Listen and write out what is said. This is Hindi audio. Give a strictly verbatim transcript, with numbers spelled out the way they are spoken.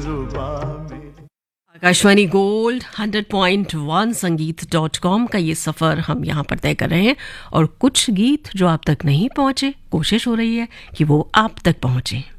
Akashvani gold hundred point one संगीत डॉट कॉम का ये सफ़र हम यहाँ पर तय कर रहे हैं और कुछ गीत जो आप तक नहीं पहुँचे, कोशिश हो रही है कि वो आप तक पहुँचे।